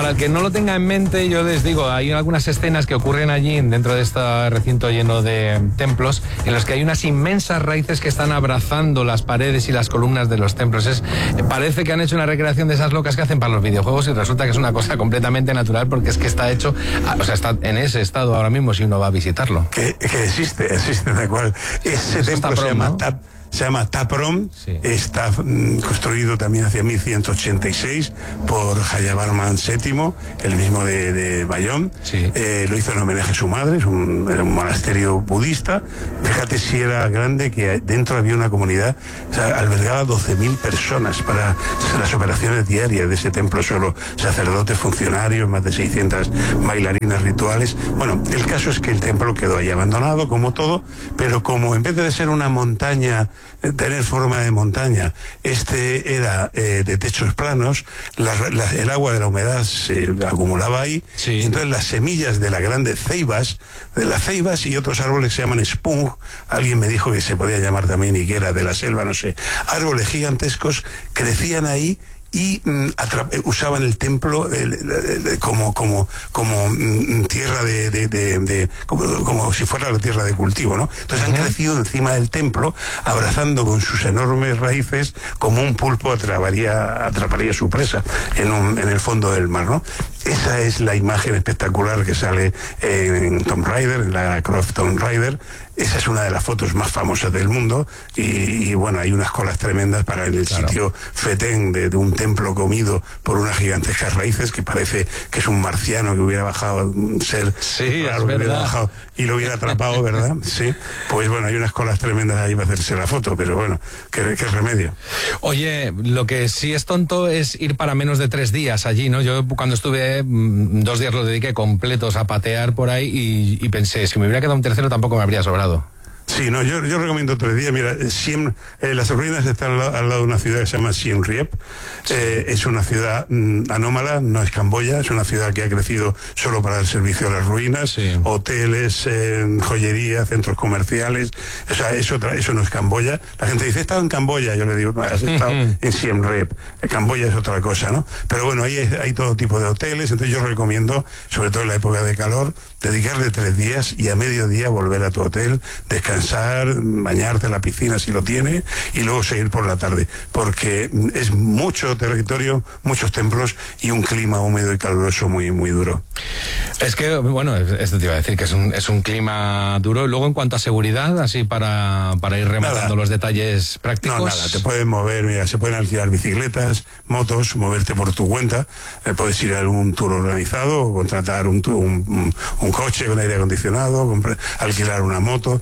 para el que no lo tenga en mente, yo les digo, hay algunas escenas que ocurren allí dentro de este recinto lleno de templos en los que hay unas inmensas raíces que están abrazando las paredes y las columnas de los templos. Parece que han hecho una recreación de esas locas que hacen para los videojuegos y resulta que es una cosa completamente natural porque es que está hecho, o sea, está en ese estado ahora mismo si uno va a visitarlo. Que existe tal cual. Ese templo se llama Taprom, sí. Está construido también hacia 1186 por Jayavarman VII, el mismo de Bayón. Sí. Lo hizo en homenaje a su madre, era un monasterio budista. Fíjate si era grande, que dentro había una comunidad, o sea, albergaba 12.000 personas para las operaciones diarias de ese templo solo, sacerdotes, funcionarios, más de 600 bailarinas rituales. Bueno, el caso es que el templo quedó ahí abandonado, como todo, pero como en vez de ser una montaña, tener forma de montaña, era de techos planos, el agua de la humedad se acumulaba ahí, sí. Y entonces las semillas de las grandes ceibas, y otros árboles que se llaman spung, alguien me dijo que se podía llamar también higuera de la selva, no sé, árboles gigantescos crecían ahí y usaban el templo como tierra como si fuera la tierra de cultivo, ¿no? Entonces han crecido encima del templo, abrazando con sus enormes raíces como un pulpo atraparía su presa en el fondo del mar, ¿no? Esa es la imagen espectacular que sale en Tomb Raider, en la Croft Tomb Raider. Esa es una de las fotos más famosas del mundo y bueno, hay unas colas tremendas para el sitio Fetén de un templo comido por unas gigantescas raíces que parece que es un marciano que hubiera bajado, un ser raro que hubiera bajado y lo hubiera atrapado, ¿verdad? Sí, pues bueno, hay unas colas tremendas ahí para hacerse la foto, pero bueno, qué remedio. Oye, lo que sí es tonto es ir para menos de 3 días allí, ¿no? Yo cuando estuve 2 días los dediqué completos a patear por ahí y pensé, si me hubiera quedado un tercero tampoco me habría sobrado. Sí, no, yo recomiendo 3 días. Mira, las ruinas están al lado de una ciudad que se llama Siem Reap. Es una ciudad anómala, no es Camboya, es una ciudad que ha crecido solo para el servicio a las ruinas, sí. Hoteles, joyería, centros comerciales. O sea, eso no es Camboya. La gente dice, he estado en Camboya. Yo le digo, no, has estado en Siem Reap. Camboya es otra cosa, ¿no? Pero bueno, ahí hay todo tipo de hoteles. Entonces yo recomiendo, sobre todo en la época de calor, dedicarle 3 días y a mediodía volver a tu hotel, descansar, bañarte en la piscina si lo tiene y luego seguir por la tarde, porque es mucho territorio, muchos templos y un clima húmedo y caluroso muy, muy duro. Es que, bueno, esto te iba a decir que es un clima duro. Luego, en cuanto a seguridad, así para ir rematando los detalles prácticos. No, nada, te puedes mover, mira, se pueden alquilar bicicletas, motos, moverte por tu cuenta, puedes ir a algún tour organizado o contratar un coche con aire acondicionado, alquilar una moto.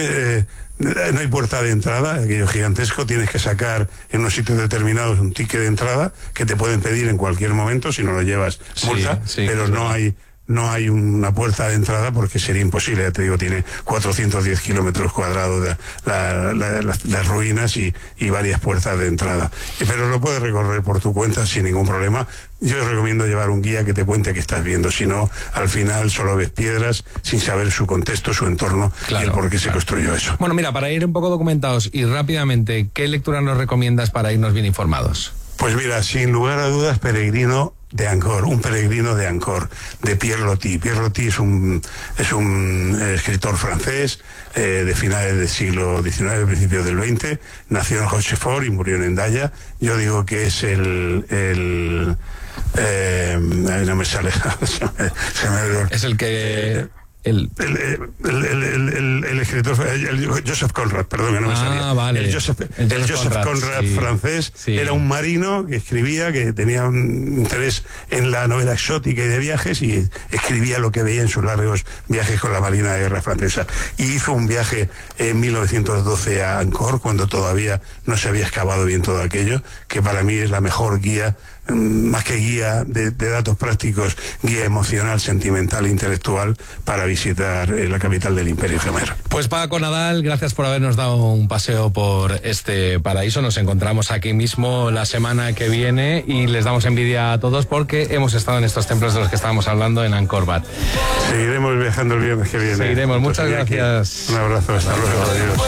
No hay puerta de entrada, aquello gigantesco, tienes que sacar en unos sitios determinados un ticket de entrada que te pueden pedir en cualquier momento, si no lo llevas multa, pero no hay una puerta de entrada porque sería imposible, ya te digo, tiene 410 kilómetros cuadrados las ruinas y varias puertas de entrada. Pero lo puedes recorrer por tu cuenta sin ningún problema. Yo recomiendo llevar un guía que te cuente qué estás viendo, si no, al final solo ves piedras sin saber su contexto, su entorno y el por qué se construyó eso. Bueno, mira, para ir un poco documentados y rápidamente, ¿qué lectura nos recomiendas para irnos bien informados? Pues mira, sin lugar a dudas, un peregrino de Angkor, de Pierre Loti. Pierre Loti es un escritor francés de finales del siglo XIX, principios del XX, nació en Rochefort y murió en Hendaya. Yo digo que es no me sale, es el que... El escritor, Joseph Conrad, perdón, que no me salía. Vale. El Joseph Conrad sí. Francés, sí. Era un marino que escribía, que tenía un interés en la novela exótica y de viajes, y escribía lo que veía en sus largos viajes con la Marina de Guerra Francesa. Y hizo un viaje en 1912 a Angkor, cuando todavía no se había excavado bien todo aquello, que para mí es la mejor guía, más que guía de datos prácticos, guía emocional, sentimental e intelectual para visitar la capital del Imperio Khmer. Pues Paco Nadal, gracias por habernos dado un paseo por este paraíso. Nos encontramos aquí mismo la semana que viene y les damos envidia a todos porque hemos estado en estos templos de los que estábamos hablando en Angkor Wat. Seguiremos viajando el viernes que viene. Seguiremos, muchas gracias. Un abrazo, hasta luego, adiós.